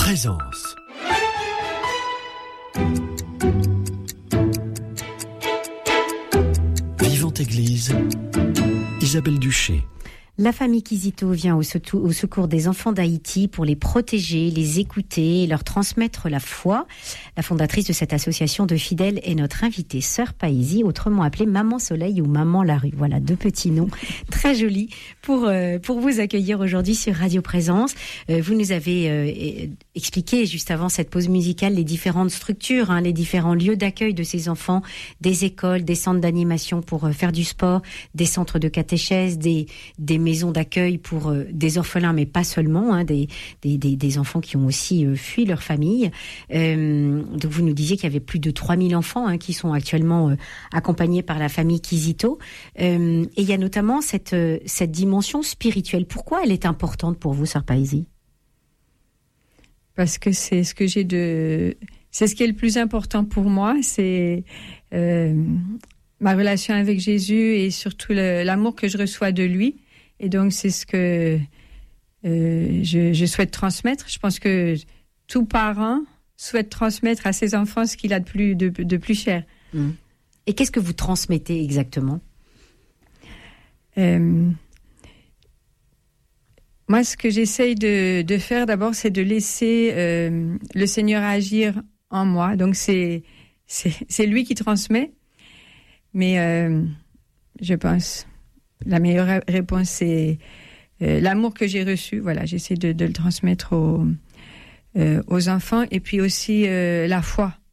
Présence. Vivante Église, Isabelle Duché. La famille Kizito vient au secours des enfants d'Haïti pour les protéger, les écouter et leur transmettre la foi. La fondatrice de cette association de fidèles est notre invitée, Sœur Païsie, autrement appelée Maman Soleil ou Maman la Rue. Voilà, deux petits noms très jolis pour vous accueillir aujourd'hui sur Radio Présence. Vous nous avez expliqué juste avant cette pause musicale les différentes structures, les différents lieux d'accueil de ces enfants, des écoles, des centres d'animation pour faire du sport, des centres de catéchèse, des maisons d'accueil pour des orphelins, mais pas seulement, des enfants qui ont aussi fui leur famille. Donc vous nous disiez qu'il y avait plus de 3000 enfants qui sont actuellement accompagnés par la famille Kizito. Et il y a notamment cette dimension spirituelle. Pourquoi elle est importante pour vous, Sœur Païsie ? Parce que c'est ce qui est le plus important pour moi, c'est ma relation avec Jésus et surtout l'amour que je reçois de lui. Et donc, c'est ce que je souhaite transmettre. Je pense que tout parent souhaite transmettre à ses enfants ce qu'il a de plus cher. Et qu'est-ce que vous transmettez exactement ? Moi, ce que j'essaye de faire d'abord, c'est de laisser le Seigneur agir en moi. Donc, c'est lui qui transmet. Mais je pense... La meilleure réponse, c'est l'amour que j'ai reçu. Voilà, j'essaie de le transmettre aux enfants. Et puis aussi la foi.